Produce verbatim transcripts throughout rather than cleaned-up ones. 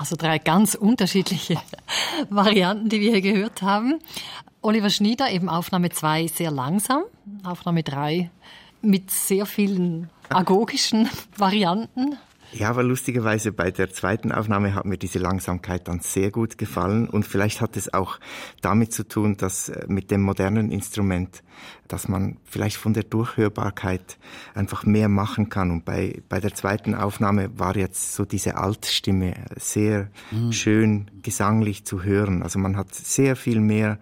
Also drei ganz unterschiedliche Varianten, die wir hier gehört haben. Oliver Schnieder, eben Aufnahme zwei sehr langsam, Aufnahme drei mit sehr vielen agogischen Varianten. Ja, aber lustigerweise bei der zweiten Aufnahme hat mir diese Langsamkeit dann sehr gut gefallen und vielleicht hat es auch damit zu tun, dass mit dem modernen Instrument, dass man vielleicht von der Durchhörbarkeit einfach mehr machen kann und bei bei der zweiten Aufnahme war jetzt so diese Altstimme sehr mhm. schön gesanglich zu hören. Also man hat sehr viel mehr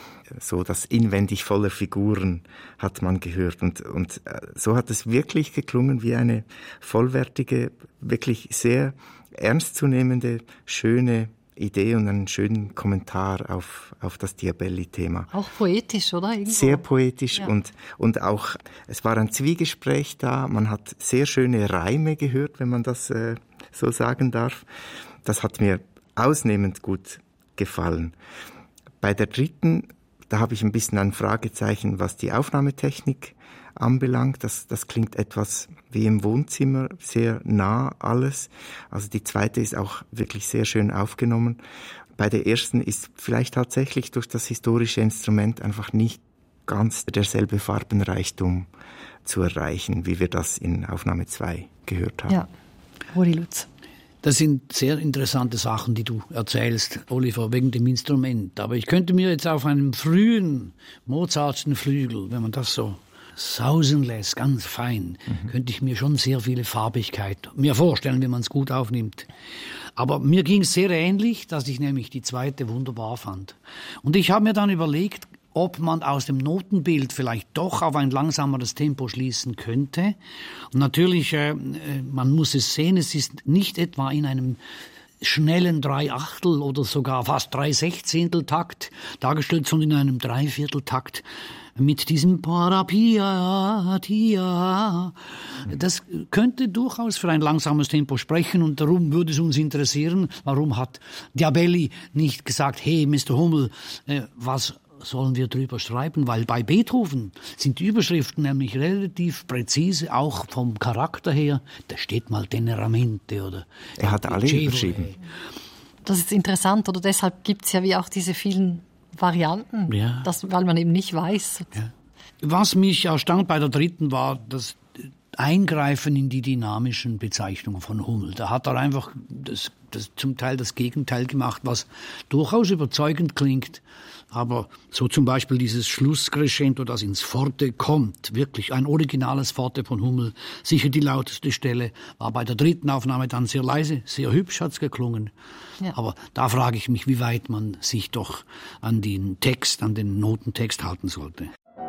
so das inwendig voller Figuren hat man gehört und und so hat es wirklich geklungen wie eine vollwertige, wirklich sehr ernstzunehmende, schöne Idee und einen schönen Kommentar auf auf das Diabelli-Thema. Auch poetisch, oder? Irgendwo. Sehr poetisch ja. und und auch es war ein Zwiegespräch da. Man hat sehr schöne Reime gehört, wenn man das äh, so sagen darf. Das hat mir ausnehmend gut gefallen. Bei der dritten Da habe ich ein bisschen ein Fragezeichen, was die Aufnahmetechnik anbelangt. Das, das klingt etwas wie im Wohnzimmer, sehr nah alles. Also die zweite ist auch wirklich sehr schön aufgenommen. Bei der ersten ist vielleicht tatsächlich durch das historische Instrument einfach nicht ganz derselbe Farbenreichtum zu erreichen, wie wir das in Aufnahme zwei gehört haben. Ja, Rudi Lutz. Das sind sehr interessante Sachen, die du erzählst, Oliver, wegen dem Instrument. Aber ich könnte mir jetzt auf einem frühen Mozartschen Flügel, wenn man das so sausen lässt, ganz fein, mhm. könnte ich mir schon sehr viele Farbigkeit mir vorstellen, wenn man es gut aufnimmt. Aber mir ging es sehr ähnlich, dass ich nämlich die zweite wunderbar fand. Und ich habe mir dann überlegt, ob man aus dem Notenbild vielleicht doch auf ein langsameres Tempo schließen könnte. Und natürlich, äh, man muss es sehen, es ist nicht etwa in einem schnellen Dreiachtel oder sogar fast Dreisechzehnteltakt dargestellt, sondern in einem Dreivierteltakt mit diesem Parapia, Tia. Das könnte durchaus für ein langsames Tempo sprechen und darum würde es uns interessieren, warum hat Diabelli nicht gesagt, hey, Mister Hummel, äh, was sollen wir drüber schreiben, weil bei Beethoven sind die Überschriften nämlich relativ präzise, auch vom Charakter her. Da steht mal Teneramente oder... Er hat alle Cevole. Überschrieben. Das ist interessant, oder deshalb gibt es ja wie auch diese vielen Varianten, ja. das, weil man eben nicht weiß. Ja. Was mich erstaunt bei der dritten war, das Eingreifen in die dynamischen Bezeichnungen von Hummel. Da hat er einfach das, das, zum Teil das Gegenteil gemacht, was durchaus überzeugend klingt. Aber so zum Beispiel dieses Schlusscrescendo, das ins Forte kommt, wirklich ein originales Forte von Hummel, sicher die lauteste Stelle, war bei der dritten Aufnahme dann sehr leise, sehr hübsch hat's geklungen. Ja. Aber da frage ich mich, wie weit man sich doch an den Text, an den Notentext halten sollte.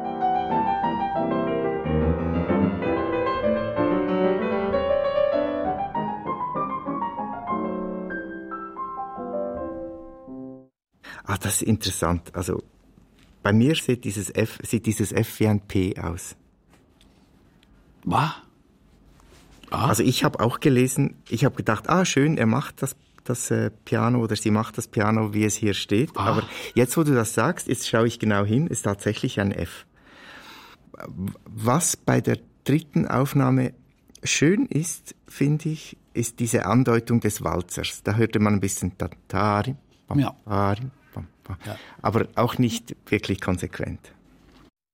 Ah, das ist interessant. Also bei mir sieht dieses F, sieht dieses F wie ein P aus. Was? Ah. Also ich habe auch gelesen, ich habe gedacht, ah schön, er macht das, das äh, Piano oder sie macht das Piano, wie es hier steht. Ah. Aber jetzt, wo du das sagst, jetzt schaue ich genau hin, ist tatsächlich ein F. Was bei der dritten Aufnahme schön ist, finde ich, ist diese Andeutung des Walzers. Da hörte man ein bisschen Tatari, ja. ja. Aber auch nicht wirklich konsequent.